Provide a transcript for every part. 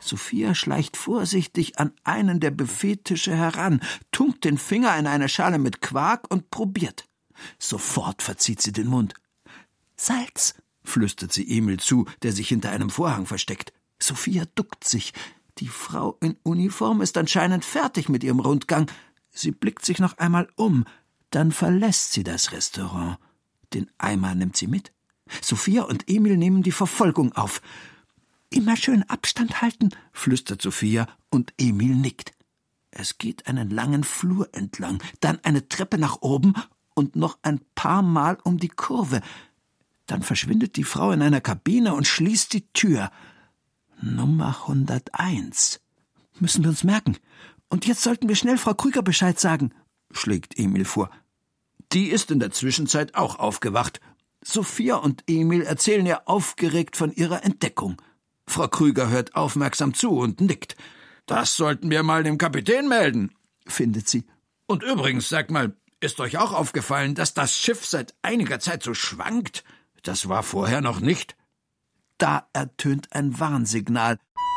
Sophia schleicht vorsichtig an einen der Buffettische heran, tunkt den Finger in eine Schale mit Quark und probiert. Sofort verzieht sie den Mund. »Salz«, flüstert sie Emil zu, der sich hinter einem Vorhang versteckt. Sophia duckt sich. Die Frau in Uniform ist anscheinend fertig mit ihrem Rundgang. Sie blickt sich noch einmal um, dann verlässt sie das Restaurant. Den Eimer nimmt sie mit. Sophia und Emil nehmen die Verfolgung auf. »Immer schön Abstand halten«, flüstert Sophia, und Emil nickt. Es geht einen langen Flur entlang, dann eine Treppe nach oben und noch ein paar Mal um die Kurve. Dann verschwindet die Frau in einer Kabine und schließt die Tür. Nummer 101. Müssen wir uns merken. Und jetzt sollten wir schnell Frau Krüger Bescheid sagen, schlägt Emil vor. Die ist in der Zwischenzeit auch aufgewacht. Sophia und Emil erzählen ihr aufgeregt von ihrer Entdeckung. Frau Krüger hört aufmerksam zu und nickt. »Das sollten wir mal dem Kapitän melden«, findet sie. »Und übrigens, sag mal, ist euch auch aufgefallen, dass das Schiff seit einiger Zeit so schwankt? Das war vorher noch nicht.« Da ertönt ein Warnsignal.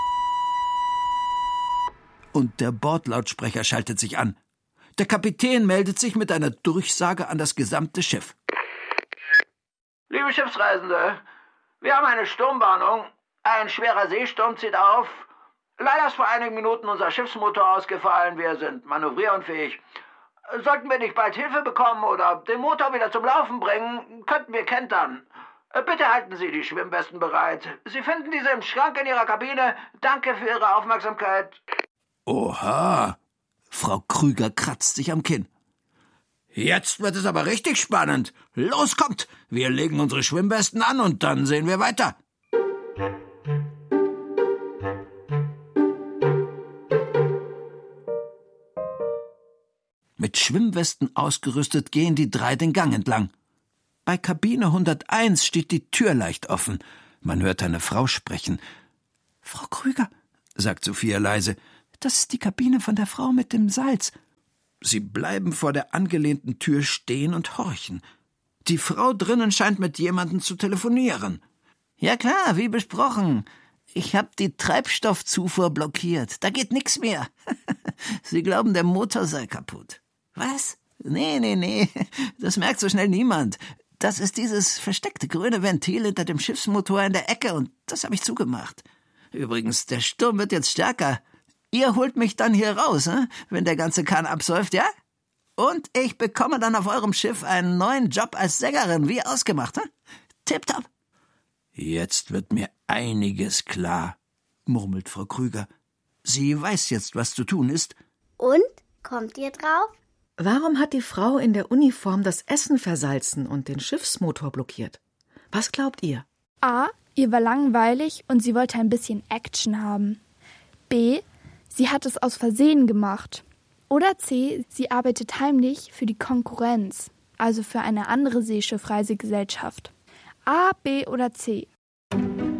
Und der Bordlautsprecher schaltet sich an. Der Kapitän meldet sich mit einer Durchsage an das gesamte Schiff. »Liebe Schiffsreisende, wir haben eine Sturmwarnung. Ein schwerer Seesturm zieht auf. Leider ist vor einigen Minuten unser Schiffsmotor ausgefallen. Wir sind manövrierunfähig. Sollten wir nicht bald Hilfe bekommen oder den Motor wieder zum Laufen bringen, könnten wir kentern. Bitte halten Sie die Schwimmwesten bereit. Sie finden diese im Schrank in Ihrer Kabine. Danke für Ihre Aufmerksamkeit.« Oha! Frau Krüger kratzt sich am Kinn. »Jetzt wird es aber richtig spannend. Los, kommt! Wir legen unsere Schwimmwesten an und dann sehen wir weiter.« Mit Schwimmwesten ausgerüstet gehen die drei den Gang entlang. Bei Kabine 101 steht die Tür leicht offen. Man hört eine Frau sprechen. »Frau Krüger«, sagt Sophia leise, »das ist die Kabine von der Frau mit dem Salz.« Sie bleiben vor der angelehnten Tür stehen und horchen. Die Frau drinnen scheint mit jemandem zu telefonieren. »Ja klar, wie besprochen. Ich hab die Treibstoffzufuhr blockiert. Da geht nix mehr. Sie glauben, der Motor sei kaputt.« »Was? Nee. Das merkt so schnell niemand. Das ist dieses versteckte grüne Ventil hinter dem Schiffsmotor in der Ecke und das habe ich zugemacht. Übrigens, der Sturm wird jetzt stärker. Ihr holt mich dann hier raus, wenn der ganze Kahn absäuft, ja? Und ich bekomme dann auf eurem Schiff einen neuen Job als Sängerin, wie ausgemacht, Tipptopp.« »Jetzt wird mir einiges klar«, murmelt Frau Krüger. Sie weiß jetzt, was zu tun ist. Und? Kommt ihr drauf? Warum hat die Frau in der Uniform das Essen versalzen und den Schiffsmotor blockiert? Was glaubt ihr? A. Ihr war langweilig und sie wollte ein bisschen Action haben. B. Sie hat es aus Versehen gemacht. Oder C. Sie arbeitet heimlich für die Konkurrenz, also für eine andere Seeschiffreisegesellschaft. A, B oder C?